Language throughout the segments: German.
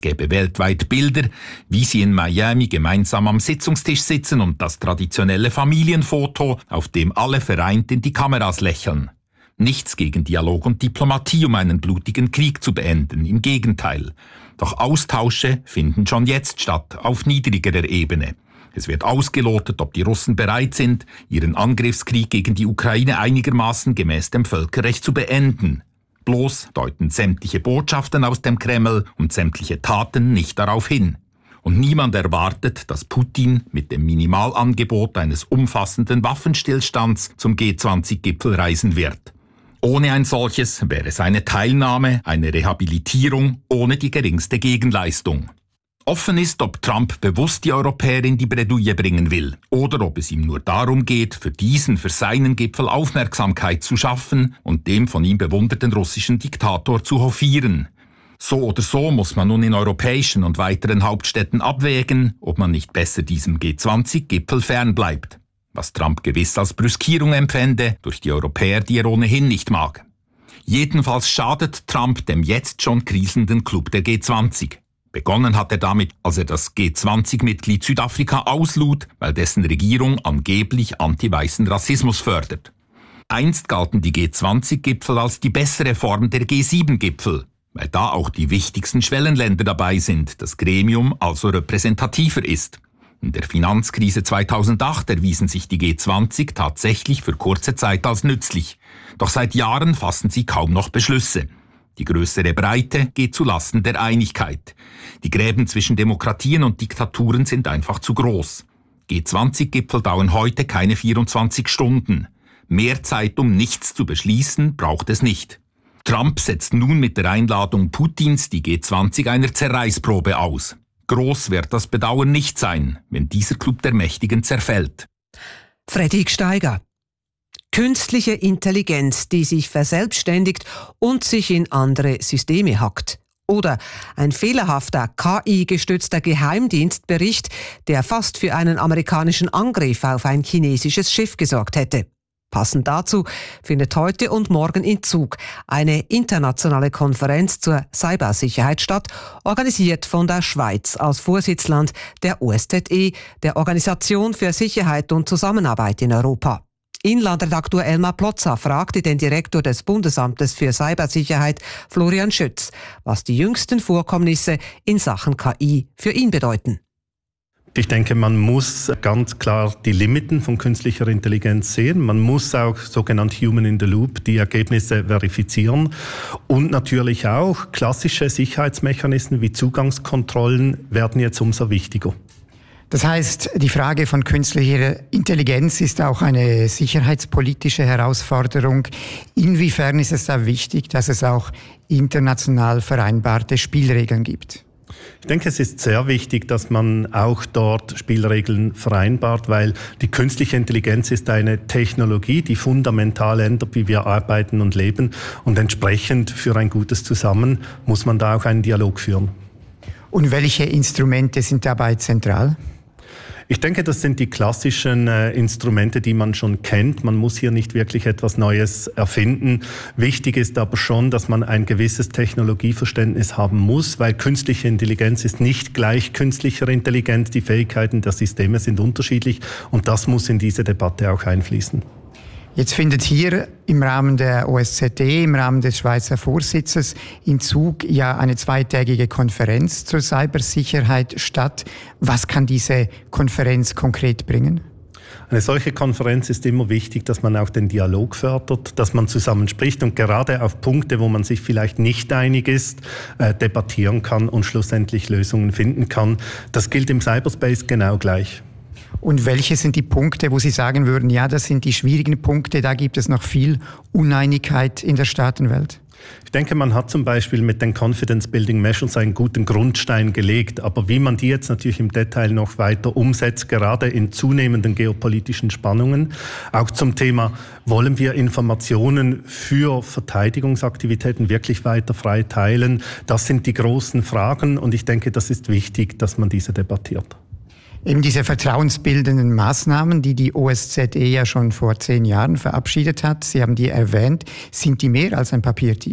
gäbe weltweit Bilder, wie sie in Miami gemeinsam am Sitzungstisch sitzen und das traditionelle Familienfoto, auf dem alle vereint in die Kameras lächeln. Nichts gegen Dialog und Diplomatie, um einen blutigen Krieg zu beenden, im Gegenteil. Doch Austausche finden schon jetzt statt, auf niedrigerer Ebene. Es wird ausgelotet, ob die Russen bereit sind, ihren Angriffskrieg gegen die Ukraine einigermaßen gemäß dem Völkerrecht zu beenden. Bloß deuten sämtliche Botschaften aus dem Kreml und sämtliche Taten nicht darauf hin. Und niemand erwartet, dass Putin mit dem Minimalangebot eines umfassenden Waffenstillstands zum G20-Gipfel reisen wird. Ohne ein solches wäre seine Teilnahme eine Rehabilitierung ohne die geringste Gegenleistung. Offen ist, ob Trump bewusst die Europäer in die Bredouille bringen will oder ob es ihm nur darum geht, für seinen Gipfel Aufmerksamkeit zu schaffen und dem von ihm bewunderten russischen Diktator zu hofieren. So oder so muss man nun in europäischen und weiteren Hauptstädten abwägen, ob man nicht besser diesem G20-Gipfel fernbleibt. Was Trump gewiss als Brüskierung empfände durch die Europäer, die er ohnehin nicht mag. Jedenfalls schadet Trump dem jetzt schon kriselnden Club der G20. Begonnen hat er damit, als er das G20-Mitglied Südafrika auslud, weil dessen Regierung angeblich anti-weißen Rassismus fördert. Einst galten die G20-Gipfel als die bessere Form der G7-Gipfel, weil da auch die wichtigsten Schwellenländer dabei sind, das Gremium also repräsentativer ist. In der Finanzkrise 2008 erwiesen sich die G20 tatsächlich für kurze Zeit als nützlich. Doch seit Jahren fassen sie kaum noch Beschlüsse. Die größere Breite geht zu Lasten der Einigkeit. Die Gräben zwischen Demokratien und Diktaturen sind einfach zu groß. G20-Gipfel dauern heute keine 24 Stunden. Mehr Zeit, um nichts zu beschließen, braucht es nicht. Trump setzt nun mit der Einladung Putins die G20 einer Zerreißprobe aus. Groß wird das Bedauern nicht sein, wenn dieser Club der Mächtigen zerfällt. Fredrik Steiger. Künstliche Intelligenz, die sich verselbstständigt und sich in andere Systeme hackt. Oder ein fehlerhafter KI-gestützter Geheimdienstbericht, der fast für einen amerikanischen Angriff auf ein chinesisches Schiff gesorgt hätte. Passend dazu findet heute und morgen in Zug eine internationale Konferenz zur Cybersicherheit statt, organisiert von der Schweiz als Vorsitzland der OSZE, der Organisation für Sicherheit und Zusammenarbeit in Europa. Inlandredaktor Elmar Plotza fragte den Direktor des Bundesamtes für Cybersicherheit, Florian Schütz, was die jüngsten Vorkommnisse in Sachen KI für ihn bedeuten. Ich denke, man muss ganz klar die Limiten von künstlicher Intelligenz sehen. Man muss auch sogenannt Human in the Loop die Ergebnisse verifizieren. Und natürlich auch klassische Sicherheitsmechanismen wie Zugangskontrollen werden jetzt umso wichtiger. Das heißt, die Frage von künstlicher Intelligenz ist auch eine sicherheitspolitische Herausforderung. Inwiefern ist es da wichtig, dass es auch international vereinbarte Spielregeln gibt? Ich denke, es ist sehr wichtig, dass man auch dort Spielregeln vereinbart, weil die künstliche Intelligenz ist eine Technologie, die fundamental ändert, wie wir arbeiten und leben. Und entsprechend für ein gutes Zusammen muss man da auch einen Dialog führen. Und welche Instrumente sind dabei zentral? Ich denke, das sind die klassischen Instrumente, die man schon kennt. Man muss hier nicht wirklich etwas Neues erfinden. Wichtig ist aber schon, dass man ein gewisses Technologieverständnis haben muss, weil künstliche Intelligenz ist nicht gleich künstlicher Intelligenz. Die Fähigkeiten der Systeme sind unterschiedlich und das muss in diese Debatte auch einfließen. Jetzt findet hier im Rahmen der OSZE, im Rahmen des Schweizer Vorsitzes in Zug ja eine zweitägige Konferenz zur Cybersicherheit statt. Was kann diese Konferenz konkret bringen? Eine solche Konferenz ist immer wichtig, dass man auch den Dialog fördert, dass man zusammen spricht und gerade auf Punkte, wo man sich vielleicht nicht einig ist, debattieren kann und schlussendlich Lösungen finden kann. Das gilt im Cyberspace genau gleich. Und welche sind die Punkte, wo Sie sagen würden, ja, das sind die schwierigen Punkte, da gibt es noch viel Uneinigkeit in der Staatenwelt? Ich denke, man hat zum Beispiel mit den Confidence Building Measures einen guten Grundstein gelegt. Aber wie man die jetzt natürlich im Detail noch weiter umsetzt, gerade in zunehmenden geopolitischen Spannungen, auch zum Thema, wollen wir Informationen für Verteidigungsaktivitäten wirklich weiter frei teilen? Das sind die großen Fragen und ich denke, das ist wichtig, dass man diese debattiert. Eben diese vertrauensbildenden Maßnahmen, die die OSZE ja schon vor 10 Jahren verabschiedet hat, Sie haben die erwähnt, sind die mehr als ein Papiertiger?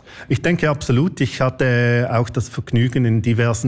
Ich denke absolut. Ich hatte auch das Vergnügen, in diversen